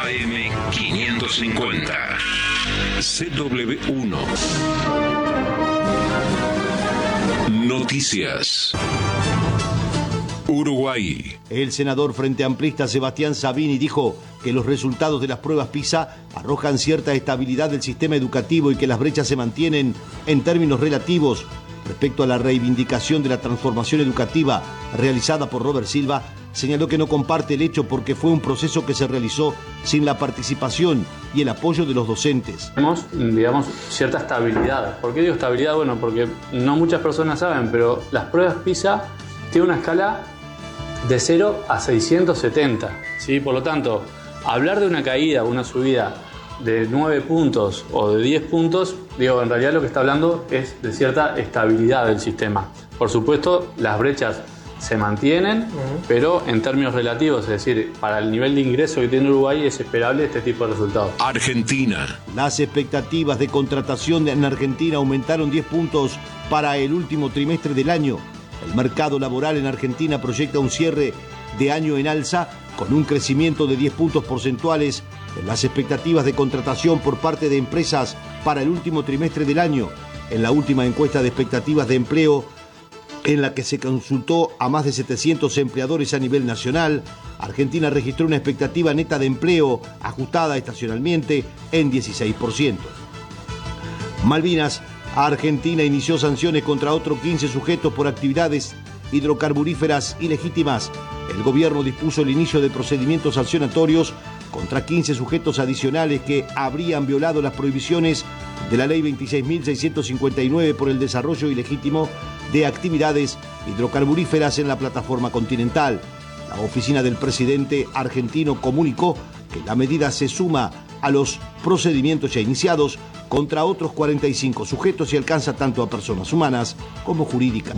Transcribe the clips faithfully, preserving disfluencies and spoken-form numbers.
A M quinientos cincuenta. C W uno. Noticias. Uruguay. El senador frente amplista Sebastián Sabini dijo que los resultados de las pruebas PISA arrojan cierta estabilidad del sistema educativo y que las brechas se mantienen en términos relativos. Respecto a la reivindicación de la transformación educativa realizada por Robert Silva, señaló que no comparte el hecho porque fue un proceso que se realizó sin la participación y el apoyo de los docentes. Tenemos, digamos, cierta estabilidad. ¿Por qué digo estabilidad? Bueno, porque no muchas personas saben, pero las pruebas PISA tienen una escala de cero a seiscientos setenta, ¿sí? Por lo tanto, hablar de una caída o una subida de nueve puntos o de diez puntos, digo, en realidad lo que está hablando es de cierta estabilidad del sistema. Por supuesto, las brechas se mantienen, uh-huh. pero en términos relativos, es decir, para el nivel de ingreso que tiene Uruguay es esperable este tipo de resultados. Argentina. Las expectativas de contratación en Argentina aumentaron diez puntos para el último trimestre del año. El mercado laboral en Argentina proyecta un cierre de año en alza con un crecimiento de diez puntos porcentuales en las expectativas de contratación por parte de empresas para el último trimestre del año. En la última encuesta de expectativas de empleo, en la que se consultó a más de setecientos empleadores a nivel nacional, Argentina registró una expectativa neta de empleo ajustada estacionalmente en dieciséis por ciento. Malvinas. Argentina inició sanciones contra otros quince sujetos por actividades hidrocarburíferas ilegítimas. El gobierno dispuso el inicio de procedimientos sancionatorios contra quince sujetos adicionales que habrían violado las prohibiciones de la ley veintiséis mil seiscientos cincuenta y nueve por el desarrollo ilegítimo de actividades hidrocarburíferas en la plataforma continental. La oficina del presidente argentino comunicó que la medida se suma a los procedimientos ya iniciados contra otros cuarenta y cinco sujetos y alcanza tanto a personas humanas como jurídicas.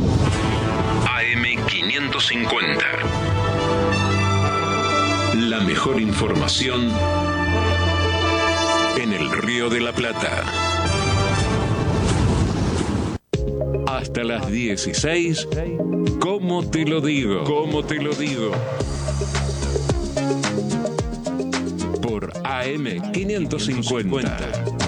A M quinientos cincuenta. La mejor información en el Río de la Plata. Hasta las dieciséis, ¿cómo te lo digo? ¿Cómo te lo digo? Por A M quinientos cincuenta.